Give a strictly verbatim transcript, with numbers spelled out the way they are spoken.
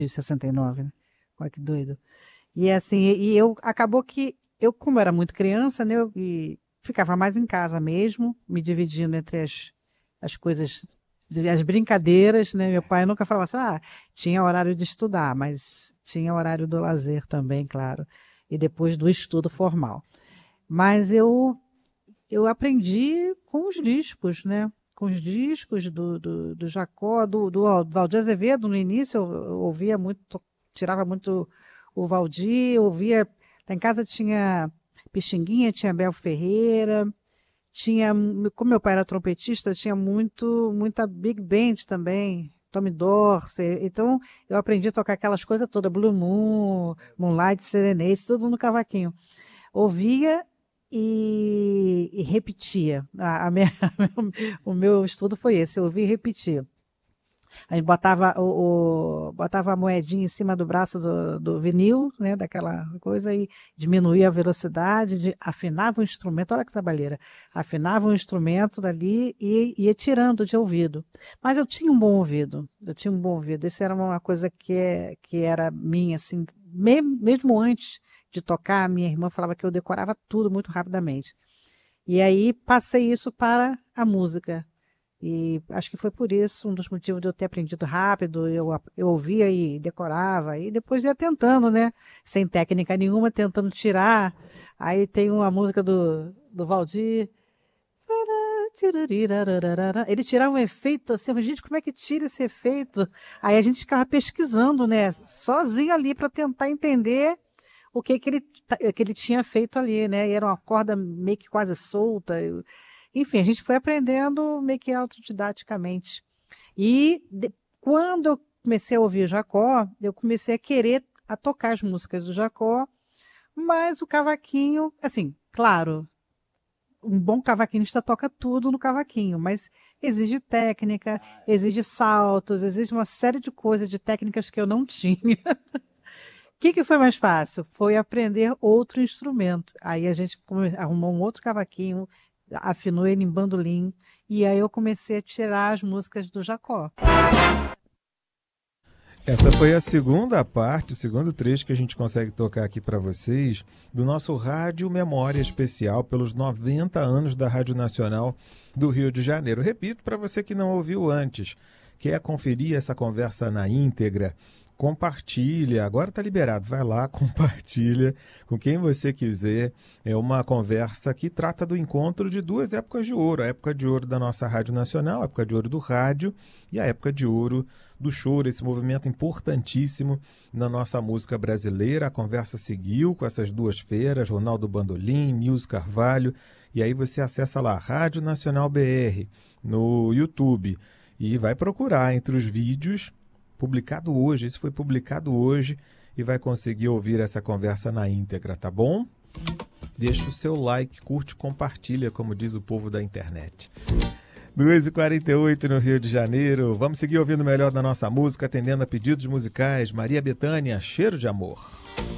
de sessenta e nove, né? Olha que doido. E assim, e eu acabou que eu, como era muito criança, né, eu e ficava mais em casa mesmo, me dividindo entre as, as coisas, as brincadeiras, né? Meu pai nunca falava assim, ah, tinha horário de estudar, mas tinha horário do lazer também, claro, e depois do estudo formal. Mas eu eu aprendi com os discos, né? Com os discos do, do, do Jacó, do, do Valdir Azevedo. No início eu, eu ouvia muito, tirava muito o Valdir, ouvia. Lá em casa tinha Pixinguinha, tinha Bel Ferreira, tinha, como meu pai era trompetista, tinha muito, muita Big Band também, Tommy Dorsey. Então eu aprendi a tocar aquelas coisas todas, Blue Moon, Moonlight Serenade, tudo no cavaquinho. Ouvia e, e repetia. A, a minha, o meu estudo foi esse, eu ouvia e repetia. A gente botava, o, o- botava a moedinha em cima do braço do, do vinil, né, daquela coisa, e diminuía a velocidade, de, afinava o instrumento, olha que trabalheira, afinava o instrumento dali e ia tirando de ouvido. Mas eu tinha um bom ouvido, eu tinha um bom ouvido. Isso era uma coisa que, é, que era minha, assim, me- mesmo antes de tocar, minha irmã falava que eu decorava tudo muito rapidamente. E aí passei isso para a música. E acho que foi por isso, um dos motivos de eu ter aprendido rápido, eu, a- eu ouvia e decorava, e depois ia tentando, né? Sem técnica nenhuma, tentando tirar. Aí tem uma música do, do Valdir. Ele tirava um efeito assim, eu falei, gente, como é que tira esse efeito? Aí a gente ficava pesquisando, né? Sozinho ali para tentar entender o que que ele, ta- que ele tinha feito ali, né? E era uma corda meio que quase solta. eu- Enfim, a gente foi aprendendo meio que autodidaticamente. E de- quando eu comecei a ouvir Jacó, eu comecei a querer a tocar as músicas do Jacó, mas o cavaquinho, assim, claro, um bom cavaquinista toca tudo no cavaquinho, mas exige técnica, exige saltos, exige uma série de coisas, de técnicas que eu não tinha. O que, que foi mais fácil? Foi aprender outro instrumento. Aí a gente come- arrumou um outro cavaquinho, afinou ele em bandolim, e aí eu comecei a tirar as músicas do Jacó. Essa foi a segunda parte, o segundo trecho que a gente consegue tocar aqui para vocês do nosso Rádio Memória Especial pelos noventa anos da Rádio Nacional do Rio de Janeiro. Repito para você que não ouviu antes, quer conferir essa conversa na íntegra, compartilha, agora está liberado, vai lá, compartilha com quem você quiser. É uma conversa que trata do encontro de duas épocas de ouro, a época de ouro da nossa Rádio Nacional, a época de ouro do rádio e a época de ouro do choro, esse movimento importantíssimo na nossa música brasileira. A conversa seguiu com essas duas feiras, Ronaldo Bandolim, Nilson Carvalho, e aí você acessa lá, Rádio Nacional B R, no YouTube, e vai procurar entre os vídeos, publicado hoje, esse foi publicado hoje, e vai conseguir ouvir essa conversa na íntegra, tá bom? Deixa o seu like, curte, compartilha, como diz o povo da internet. duas e quarenta e oito no Rio de Janeiro. Vamos seguir ouvindo o melhor da nossa música, atendendo a pedidos musicais. Maria Bethânia, Cheiro de Amor.